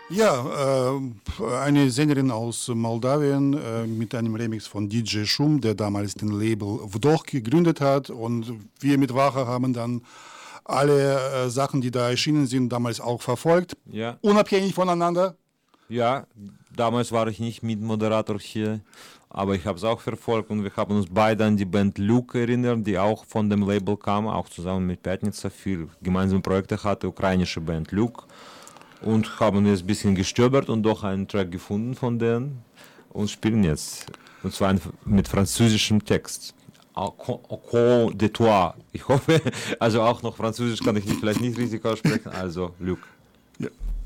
Ja, eine Sängerin aus Moldawien mit einem Remix von DJ Schum, der damals den Label Vdoch gegründet hat. Und wir mit Wache haben dann alle Sachen, die da erschienen sind, damals auch verfolgt, Ja, unabhängig voneinander. ja, damals war ich nicht Mitmoderator hier, aber ich habe es auch verfolgt und wir haben uns beide an die Band Luke erinnert, die auch von dem Label kam, auch zusammen mit Pятница, viel gemeinsame Projekte hatte, ukrainische Band Luke. Und haben jetzt ein bisschen gestöbert und doch einen Track gefunden von denen und spielen jetzt. Und zwar mit französischem Text. Au coin de toi. Ich hoffe, also auch noch Französisch kann ich vielleicht nicht richtig aussprechen, also Luc. Ja.